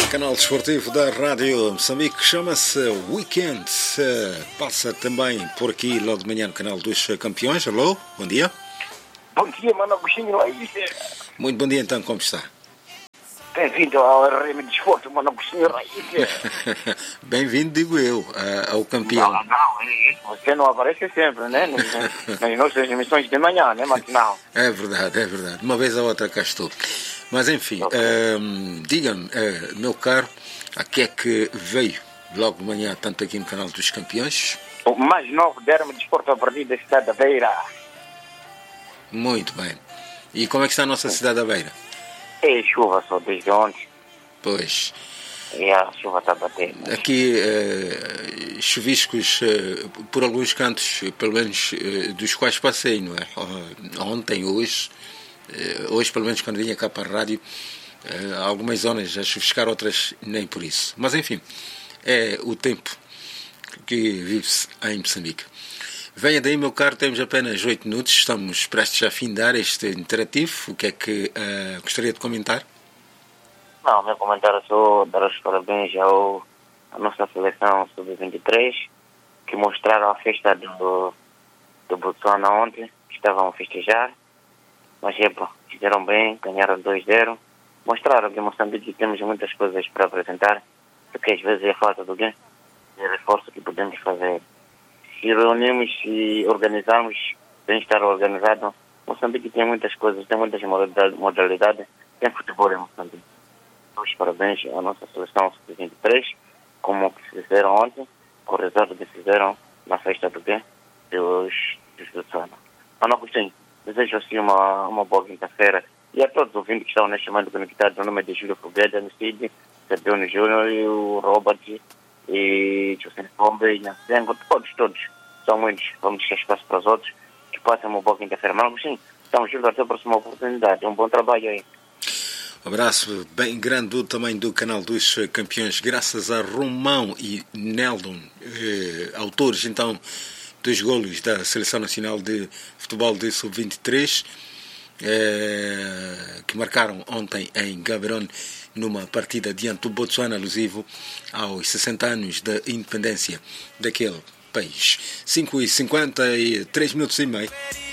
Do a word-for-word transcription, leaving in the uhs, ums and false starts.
Canal desportivo da Rádio Moçambique, chama-se Weekend. Passa também por aqui logo de manhã no canal dos Campeões. Alô, bom dia. Bom dia, mano Agostinho Raiz. Muito bom dia então, como está? Bem-vindo ao R M Desporto, mano Agostinho Raiz. Bem-vindo, digo eu, ao campeão. Não, não, você não aparece sempre, né? Nas nossas emissões de manhã, né, matinal? É verdade, é verdade. Uma vez a outra cá estou. Mas enfim, okay. uh, diga-me, uh, meu caro, a que é que veio logo de manhã, tanto aqui no canal dos Campeões? O mais novo dermo de desporto a partir da cidade da Beira. Muito bem. E como é que está a nossa cidade da Beira? É chuva só desde ontem. Pois. E a chuva está batendo. Mas... Aqui, uh, chuviscos uh, por alguns cantos, pelo menos uh, dos quais passei, não é? Uh, ontem, hoje... Uh, hoje, pelo menos, quando vinha cá para a rádio, uh, algumas zonas a chuviscar, outras nem por isso. Mas, enfim, é o tempo que vive-se em Moçambique. Venha daí, meu caro, temos apenas oito minutos, estamos prestes a findar este interativo. O que é que uh, gostaria de comentar? Não, meu comentário é só dar os parabéns ao, à nossa seleção sub vinte e três, que mostraram a festa do, do Botswana ontem, que estavam a festejar. Mas, epa, fizeram bem, ganharam dois a zero. Mostraram que em Moçambique temos muitas coisas para apresentar, porque às vezes é falta do quê? É reforço que podemos fazer. Se reunimos e organizarmos, sem estar organizado, Moçambique tem muitas coisas, tem muitas modalidades, tem futebol em Moçambique. Os parabéns à nossa seleção sub vinte e três, como que fizeram ontem, com o resultado que fizeram na festa do quê? Dos, dos Botswana. Mas não gostei. Desejo assim uma, uma boa quinta-feira. E a todos os ouvintes que estão neste momento conectados, no nome de Júlio Fogueda, no Cid, Sabione Júnior, e o Robert, e José Pombe, e Nascengo, todos, todos. São muitos. Vamos deixar espaço para os outros. Que passem uma boa quinta-feira. Mas sim, estamos juntos até a próxima oportunidade. Um bom trabalho aí. Um abraço bem grande do tamanho do canal dos Campeões, graças a Romão e Neldon, eh, autores então dos golos da Seleção Nacional de Futebol de sub vinte e três, eh, que marcaram ontem em Gaborone numa partida diante do Botswana, alusivo aos sessenta anos da independência daquele país. cinco e cinquenta e três minutos e meio.